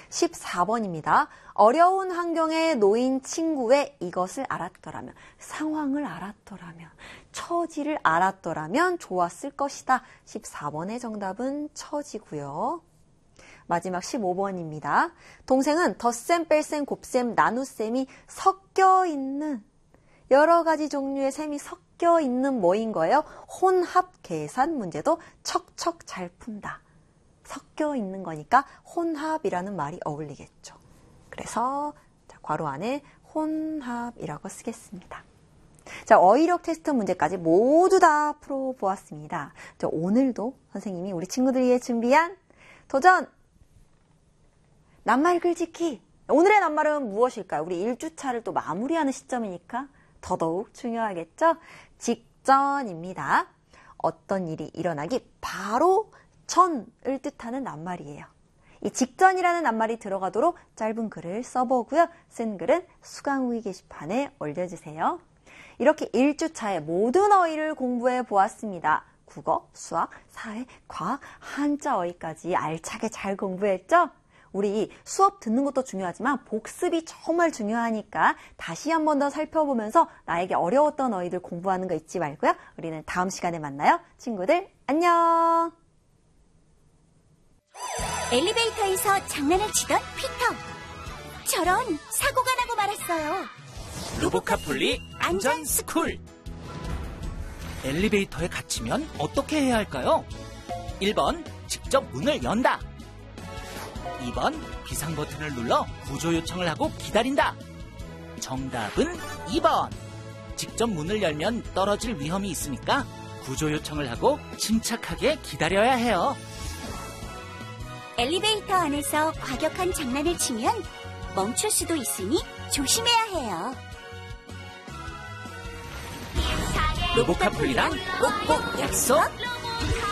14번입니다. 어려운 환경에 놓인 친구의 이것을 알았더라면, 상황을 알았더라면, 처지를 알았더라면 좋았을 것이다. 14번의 정답은 처지고요. 마지막 15번입니다. 동생은 덧셈, 뺄셈, 곱셈, 나눗셈이 섞여 있는 여러 가지 종류의 셈이 섞여 있는 뭐인 거예요? 혼합 계산 문제도 척척 잘 푼다. 섞여 있는 거니까 혼합이라는 말이 어울리겠죠. 그래서 괄호 안에 혼합이라고 쓰겠습니다. 자, 어휘력 테스트 문제까지 모두 다 풀어보았습니다. 오늘도 선생님이 우리 친구들 위해 준비한 도전! 낱말 글짓기! 오늘의 낱말은 무엇일까요? 우리 1주차를 또 마무리하는 시점이니까 더더욱 중요하겠죠? 직전입니다. 어떤 일이 일어나기 바로 전을 뜻하는 낱말이에요. 이 직전이라는 낱말이 들어가도록 짧은 글을 써보고요. 쓴 글은 수강후기 게시판에 올려주세요. 이렇게 1주차의 모든 어휘를 공부해 보았습니다. 국어, 수학, 사회, 과학, 한자 어휘까지 알차게 잘 공부했죠? 우리 수업 듣는 것도 중요하지만 복습이 정말 중요하니까 다시 한 번 더 살펴보면서 나에게 어려웠던 어휘들 공부하는 거 잊지 말고요. 우리는 다음 시간에 만나요. 친구들 안녕! 엘리베이터에서 장난을 치던 피터. 저런 사고가 나고 말았어요. 로보카폴리 안전스쿨. 엘리베이터에 갇히면 어떻게 해야 할까요? 1번, 직접 문을 연다. 2번, 비상 버튼을 눌러 구조 요청을 하고 기다린다. 정답은 2번. 직접 문을 열면 떨어질 위험이 있으니까 구조 요청을 하고 침착하게 기다려야 해요. 엘리베이터 안에서 과격한 장난을 치면 멈출 수도 있으니 조심해야 해요. 로보카폴리랑 꼭꼭 약속.